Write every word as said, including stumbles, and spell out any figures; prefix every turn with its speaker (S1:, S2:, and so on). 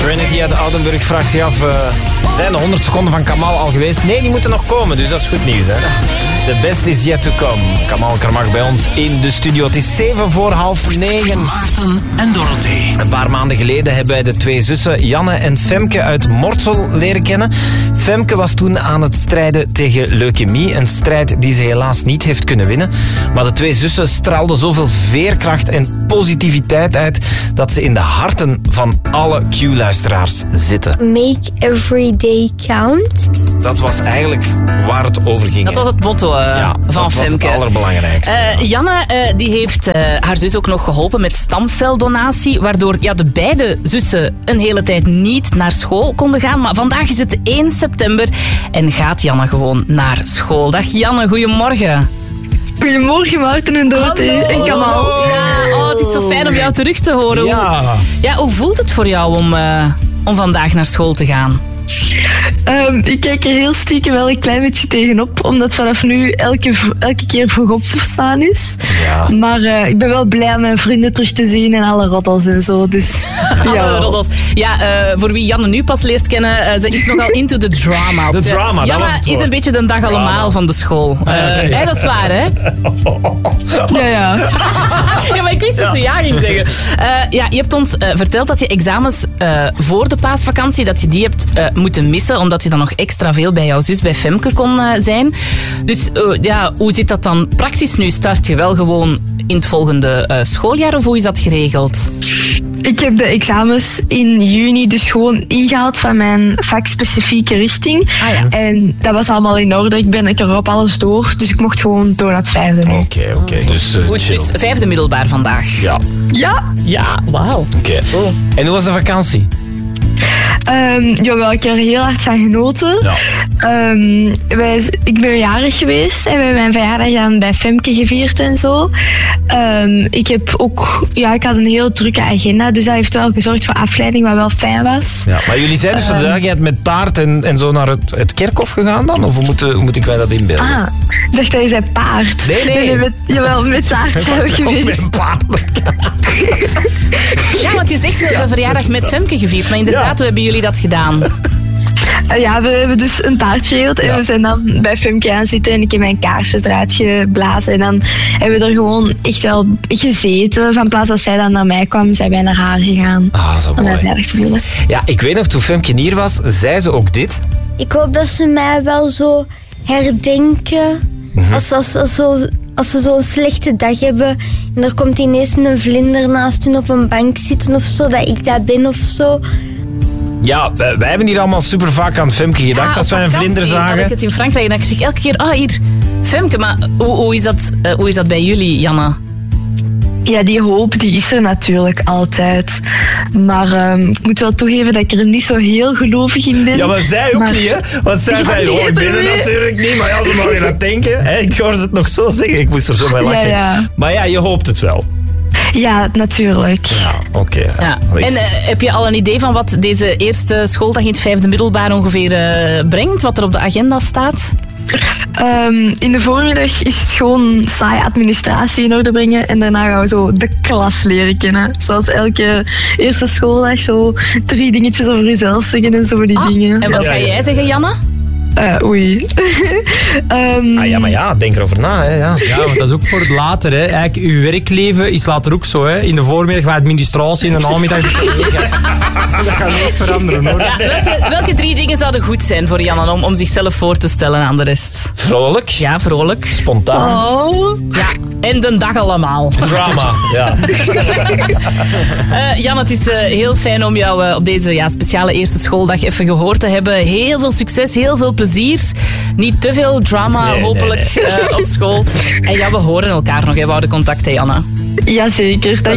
S1: Trinity uit Oudenburg vraagt zich af... Uh, zijn de honderd seconden van Kamal al geweest? Nee, die moeten nog komen, dus dat is goed nieuws. Hè? The best is yet to come. Kamal Karmach bij ons in de studio. Het is zeven voor half negen.
S2: Maarten en Dorothee.
S1: Een paar maanden geleden hebben wij de twee zussen Janne en Femke uit Mortsel leren kennen. Femke was toen aan het strijden tegen leukemie. Een strijd die ze helaas niet heeft kunnen winnen. Maar de twee zussen straalden zoveel veerkracht en positiviteit uit dat ze in de harten van alle Q-luisteraars zitten.
S3: Make every day count.
S1: Dat was eigenlijk waar het over ging.
S4: Dat was het motto uh,
S1: ja,
S4: van
S1: dat
S4: Femke.
S1: Dat was het allerbelangrijkste.
S4: Uh, Janne uh, die heeft uh, haar zus ook nog geholpen met stamceldonatie, waardoor ja, de beide zussen een hele tijd niet naar school konden gaan. Maar vandaag is het één september en gaat Janne gewoon naar school. Dag Janne, goedemorgen.
S5: Goedemorgen Maarten en Dorothee en Kamal.
S4: Ja, oh, het is zo fijn om jou terug te horen.
S1: Ja.
S4: Hoe, ja, hoe voelt het voor jou om, uh, om vandaag naar school te gaan?
S5: Um, ik kijk er heel stiekem wel een klein beetje tegenop, omdat vanaf nu elke, elke keer vroeg opstaan is.
S1: Ja.
S5: Maar uh, ik ben wel blij om mijn vrienden terug te zien en alle roddels en zo. Dus,
S4: alle
S5: ja.
S4: roddels. Ja, uh, voor wie Janne nu pas leert kennen, uh, ze is nogal into the drama.
S1: De drama, dat
S4: Janne
S1: was het
S4: is
S1: woord.
S4: een beetje de dag
S1: Drama.
S4: allemaal van de school. Uh,
S1: nee.
S4: hè, dat is waar, hè?
S5: Ja, ja.
S4: Ja, maar ik wist dat ze ja ging zeggen. Uh, ja, je hebt ons uh, verteld dat je examens uh, voor de paasvakantie, dat je die hebt uh, moeten missen, omdat je dan nog extra veel bij jouw zus, bij Femke, kon uh, zijn. Dus uh, ja, hoe zit dat dan praktisch nu? Start je wel gewoon in het volgende uh, schooljaar of hoe is dat geregeld?
S5: Ik heb de examens in juni dus gewoon ingehaald van mijn vakspecifieke richting.
S4: Ah, ja.
S5: En dat was allemaal in orde. Ik ben ik er op alles door, dus ik mocht gewoon door naar het vijfde nu.
S1: Oké, oké. Okay. Dus, uh,
S4: Goed,
S1: chill.
S4: dus vijfde middelbaar vandaag.
S1: Ja.
S5: Ja.
S4: Ja, wauw.
S1: Oké. Okay.
S4: Oh.
S1: En hoe was de vakantie?
S5: Um, jawel, ik heb er heel hard van genoten.
S1: Ja.
S5: Um, wij, ik ben jarig geweest en we hebben mijn verjaardag dan bij Femke gevierd en zo. Um, ik heb ook, ja, ik had een heel drukke agenda, dus dat heeft wel gezorgd voor afleiding, wat wel fijn was.
S1: Ja, maar jullie zijn dus voor de duidelijkheid met taart en, en zo naar het, het kerkhof gegaan dan? Of hoe moet, hoe moet ik mij dat inbeelden?
S5: Ah, ik dacht dat je zei paard.
S1: Nee, nee.
S5: nee, nee met, jawel, met taart zijn we geweest.
S1: Met paard.
S4: Ja, want je zegt de verjaardag met Femke gevierd, maar inderdaad,
S1: Ja.
S4: hoe hebben jullie dat gedaan?
S5: Uh, ja, we hebben dus een taart geregeld en
S1: Ja.
S5: we zijn dan bij Femke aan zitten en ik heb mijn kaarsjes eruit geblazen. En dan hebben we er gewoon echt wel gezeten. Van plaats dat zij dan naar mij kwam, zijn wij naar haar gegaan.
S1: Ah, zo
S5: Om mij
S1: mooi.
S5: veilig te voelen.
S1: Ja, ik weet nog, toen Femke hier was, zei ze ook dit.
S3: Ik hoop dat ze mij wel zo herdenken.
S1: Mhm.
S3: Als, als, als, zo, als ze zo'n slechte dag hebben en er komt ineens een vlinder naast hun op een bank zitten of zo, dat ik dat ben of zo.
S1: Ja, wij, wij hebben hier allemaal super vaak aan Femke gedacht
S4: Ja,
S1: als
S4: op
S1: wij een
S4: vakantie
S1: vlinder
S4: had ik
S1: zagen.
S4: het in Frankrijk en dan dacht ik elke keer, ah, hier, Femke. Maar hoe, hoe, is dat, uh, hoe is dat bij jullie, Janne?
S5: Ja, die hoop die is er natuurlijk altijd. Maar um, ik moet wel toegeven dat ik er niet zo heel gelovig in ben.
S1: Ja, maar zij ook
S5: Maar-
S1: niet, hè? Want zij
S5: Ja,
S1: zei,
S5: nee,
S1: oh, ik ben er
S5: nee.
S1: natuurlijk niet. Maar ja, ze mogen dat denken. Hè? Ik hoorde het nog zo zeggen. Ik moest er zo bij lachen.
S5: Ja, ja.
S1: Maar ja, je hoopt het wel.
S5: Ja, natuurlijk.
S1: Ja, oké. Okay,
S4: Ja.
S1: ja.
S4: En uh, heb je al een idee van wat deze eerste schooldag in het vijfde middelbaar ongeveer uh, brengt? Wat er op de agenda staat?
S5: Um, in de voormiddag is het gewoon saaie administratie in orde brengen. En daarna gaan we zo de klas leren kennen. Zoals elke eerste schooldag zo drie dingetjes over jezelf zeggen en zo die
S4: Ah,
S5: dingen.
S4: en wat
S1: Ja,
S4: ga
S1: ja.
S4: jij zeggen, Janne?
S5: Uh, oei. um,
S1: Ah ja, maar ja, denk erover na. Hè, ja.
S6: Ja, want dat is ook voor het later. Hè. Eigenlijk, uw werkleven is later ook zo. Hè. In de voormiddag wat administratie, in de namiddag de collega's. Dat gaat nooit veranderen, hoor.
S4: Ja, welke, welke drie dingen zouden goed zijn voor Janne om, om zichzelf voor te stellen aan de rest?
S1: Vrolijk,
S4: Ja, vrolijk.
S1: spontaan,
S5: oh.
S4: Ja, en de dag allemaal.
S1: drama. Ja.
S4: Uh, Jan, het is uh, heel fijn om jou uh, op deze ja, speciale eerste schooldag even gehoord te hebben. Heel veel succes, heel veel plezier. Niet te veel drama,
S1: Nee,
S4: hopelijk,
S1: nee, nee.
S4: Uh, op school. En ja, we horen elkaar nog. Hè. We houden contact, hè, Janne.
S5: Jazeker, dank